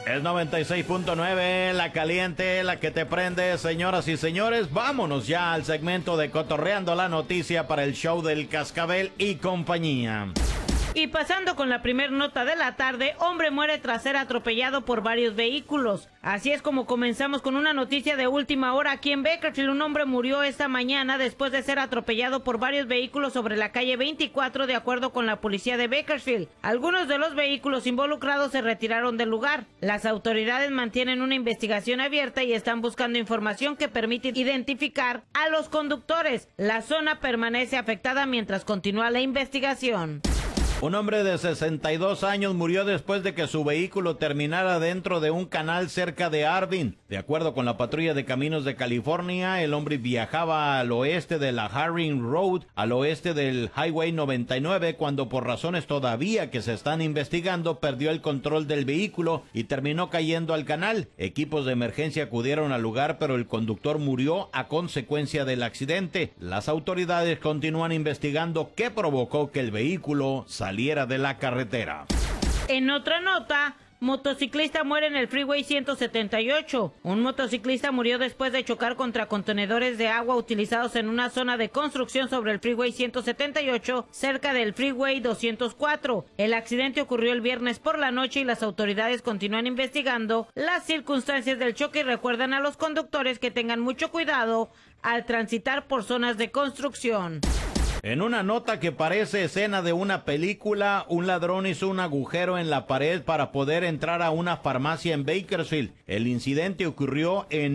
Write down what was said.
Es 96.9, la caliente, la que te prende, señoras y señores. Vámonos ya al segmento de Cotorreando la Noticia para el show del Cascabel y compañía. Y pasando con la primer nota de la tarde, hombre muere tras ser atropellado por varios vehículos. Así es como comenzamos con una noticia de última hora aquí en Bakersfield. Un hombre murió esta mañana después de ser atropellado por varios vehículos sobre la calle 24, de acuerdo con la policía de Bakersfield. Algunos de los vehículos involucrados se retiraron del lugar. Las autoridades mantienen una investigación abierta y están buscando información que permite identificar a los conductores. La zona permanece afectada mientras continúa la investigación. Un hombre de 62 años murió después de que su vehículo terminara dentro de un canal cerca de Arvin. De acuerdo con la patrulla de caminos de California, el hombre viajaba al oeste de la Harding Road, al oeste del Highway 99, cuando por razones todavía que se están investigando, perdió el control del vehículo y terminó cayendo al canal. Equipos de emergencia acudieron al lugar, pero el conductor murió a consecuencia del accidente. Las autoridades continúan investigando qué provocó que el vehículo saliera de la carretera. En otra nota, motociclista muere en el Freeway 178. Un motociclista murió después de chocar contra contenedores de agua utilizados en una zona de construcción sobre el Freeway 178, cerca del Freeway 204. El accidente ocurrió el viernes por la noche y las autoridades continúan investigando las circunstancias del choque y recuerdan a los conductores que tengan mucho cuidado al transitar por zonas de construcción. En una nota que parece escena de una película, un ladrón hizo un agujero en la pared para poder entrar a una farmacia en Bakersfield. El incidente ocurrió en